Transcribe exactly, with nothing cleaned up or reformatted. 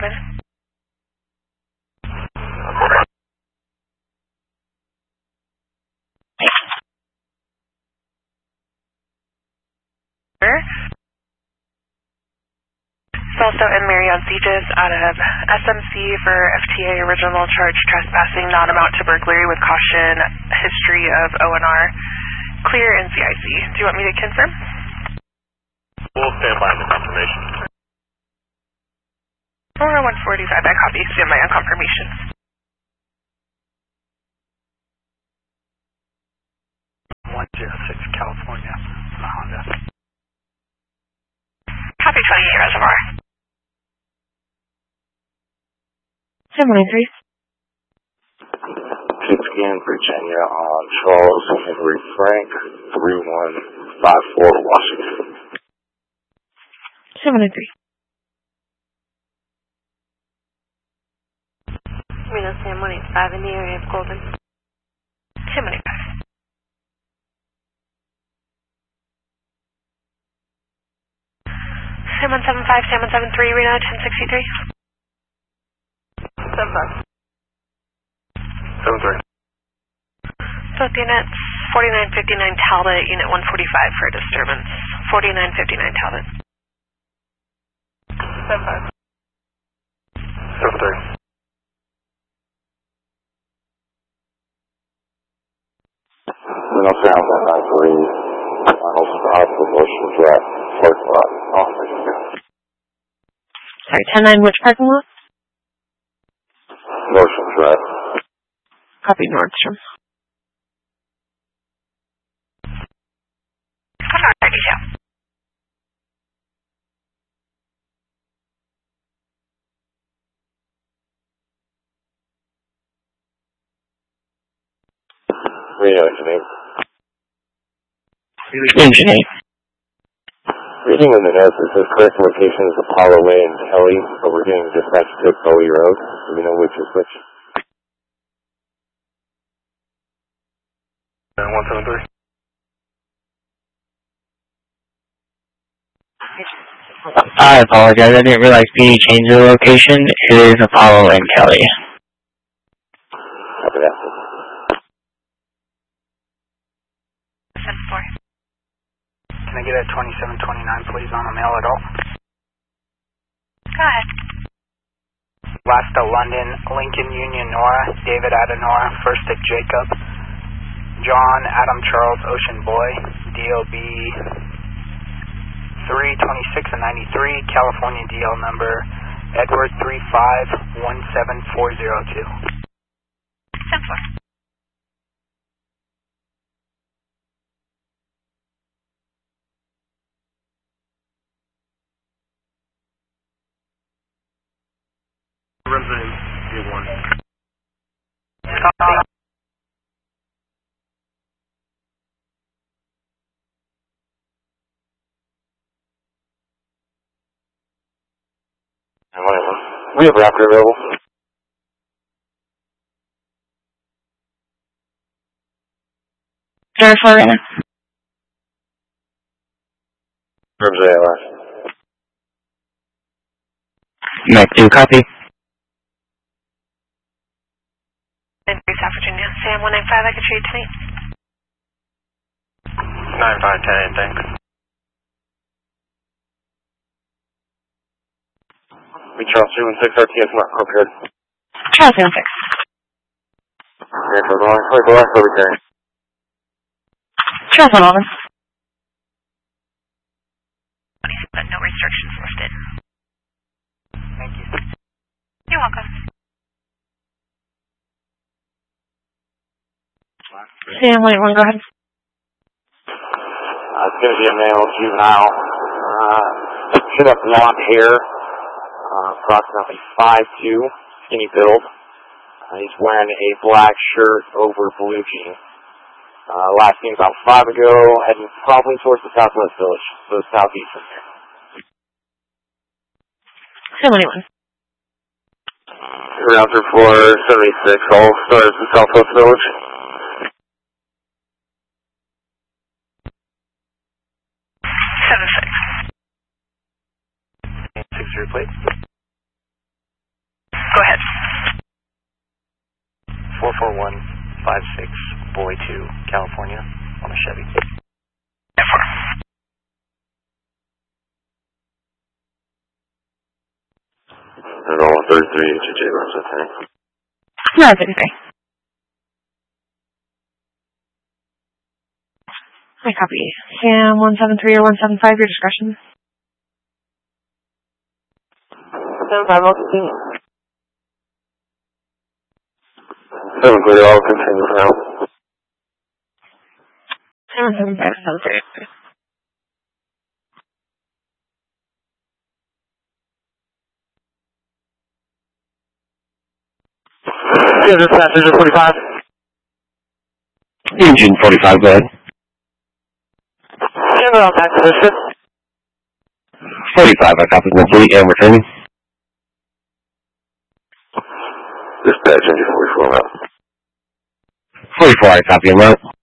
Golden. Also in Marion Sieges out of S M C for F T A original charge trespassing, not amount to burglary with caution, history of O N R, clear in C I C. Do you want me to confirm? We'll stand by the confirmation. Or one forty-five, I copy, stand by on confirmation. one oh six California, Honda. Copy twenty-eight Reservoir. seven one three. Scan Virginia on Charles Henry Frank, three one five four Washington. seven one three. Reno Sam one eight five in the area of Golden. Sam one eight five. Sam one seven five, Sam one seven three, Reno ten sixty-three. seven five. seven three. Both units, forty-nine fifty-nine Talbot, unit one forty-five for disturbance. forty-nine fifty-nine Talbot. seven five. seven three. Reno Sam one nine three, final stop for Motion Drive, parking lot, off Virginia. Sorry, ten nine, which parking lot? Motion Drive. Copy Nordstrom. Alright, detail. Reno Engine eight. Engine eight. Reading in the notes, it says correct location is Apollo Way and Kelly, but we're getting dispatched to Bowie Road. Do we know which is which? one seven three. I apologize, I didn't realize P D changed the location. It is Apollo and Kelly. Copy that. seven four. Can I get a twenty-seven twenty-nine, please, on a mail at all? Go ahead. Last to London, Lincoln Union Nora, David Adenora, first at Jacob, John Adam Charles Ocean Boy, D O B three twenty-six and ninety-three, California D L number Edward three five one seven four zero two. seven four. Resident D one. Copy. We have Raptor available. Zero four Reno. Rooms A L S. Mike two, copy. South Virginia. Sam one nine five, I could show you tonight. nine five ten eight, thanks. We Charles two one six, R T S not prepared. Charles seven six. Okay, for the line, for the last over carry. Charles one eleven. But no restrictions listed. Thank you. You're welcome. Sam one eight one, go ahead. Uh, it's going to be a male juvenile. Uh, should have blonde hair. Uh, approximately five two, skinny build. Uh, he's wearing a black shirt over blue jeans. Uh, last seen about five ago, heading probably towards the southwest village, so southeast from here. Sam one eight one. Around through floor seventy-six, all starts in southwest village. seven six. Six zero plate. four one five six, Boy two, California, on a Chevy. They're all thirty-three H J Rose, I think. No, thirty-three. I copy. Sam one seven three or one seven five, your discretion. seven five, I'll continue. Seven clear, all continue for now. Sam one seven five, seven three. Yeah, this passenger forty-five. Engine forty-five, go ahead. General back position. forty-five, I copy complete and returning. Dispatch, engine forty-four now. forty-four, I copy and route.